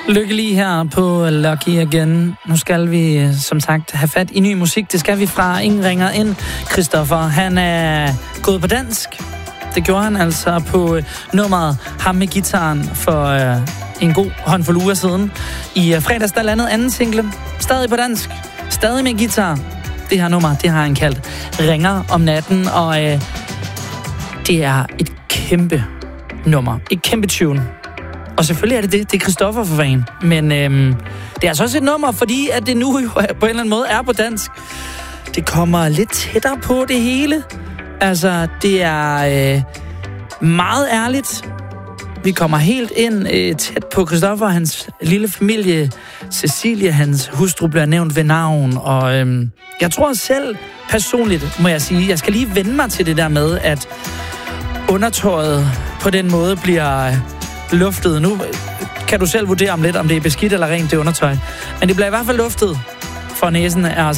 Lykkelig her på Lucky Again. Nu skal vi, som sagt, have fat i ny musik. Det skal vi fra Ingen ringer ind. Christoffer, han er gået på dansk. Det gjorde han altså på nummeret Ham med gitaren for en god håndfuld uger siden. I fredags, der landede anden single. Stadig på dansk. Stadig med guitar. Det her nummer, det har han kaldt Ringer om natten. Og det er et kæmpe nummer. Et kæmpe tune. Og selvfølgelig er det er Christoffer for fan. Men det er altså også et nummer, fordi at det nu jo på en eller anden måde er på dansk. Det kommer lidt tættere på det hele. Altså, det er meget ærligt. Vi kommer helt ind tæt på Christoffer og hans lille familie. Cecilie, hans hustru, bliver nævnt ved navn. Og jeg tror selv, personligt, må jeg sige, jeg skal lige vende mig til det der med, at undertøjet på den måde bliver luftet. Nu kan du selv vurdere om lidt, om det er beskidt eller rent det undertøj. Men det bliver i hvert fald luftet for næsen af os